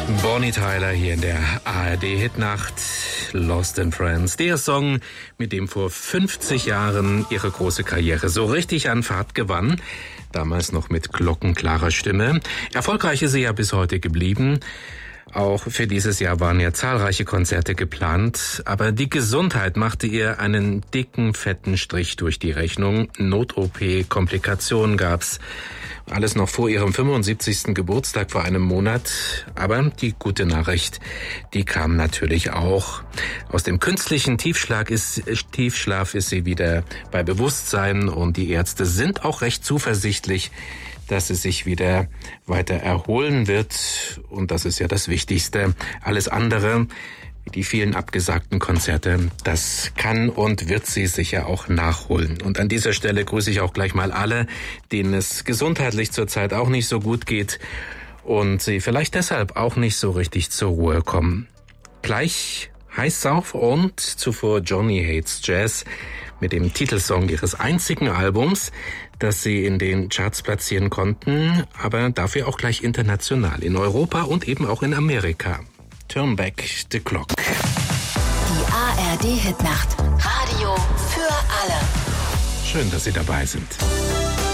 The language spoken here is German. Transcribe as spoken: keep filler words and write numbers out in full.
Bonnie Tyler hier in der A R D-Hitnacht, Lost in Friends. Der Song, mit dem vor fünfzig Jahren ihre große Karriere so richtig an Fahrt gewann. Damals noch mit glockenklarer Stimme. Erfolgreich ist sie ja bis heute geblieben. Auch für dieses Jahr waren ja zahlreiche Konzerte geplant, aber die Gesundheit machte ihr einen dicken, fetten Strich durch die Rechnung. Not-O P, Komplikationen gab's. Alles noch vor ihrem fünfundsiebzigsten Geburtstag vor einem Monat. Aber die gute Nachricht, die kam natürlich auch. Aus dem künstlichen Tiefschlag ist, Tiefschlaf ist sie wieder bei Bewusstsein und die Ärzte sind auch recht zuversichtlich, dass es sich wieder weiter erholen wird. Und das ist ja das Wichtigste. Alles andere, die vielen abgesagten Konzerte, das kann und wird sie sicher auch nachholen. Und an dieser Stelle grüße ich auch gleich mal alle, denen es gesundheitlich zurzeit auch nicht so gut geht und sie vielleicht deshalb auch nicht so richtig zur Ruhe kommen. Gleich Heiß auf und zuvor Johnny Hates Jazz mit dem Titelsong ihres einzigen Albums, das sie in den Charts platzieren konnten, aber dafür auch gleich international, in Europa und eben auch in Amerika. Turn Back the Clock. Die A R D-Hitnacht. Radio für alle. Schön, dass Sie dabei sind.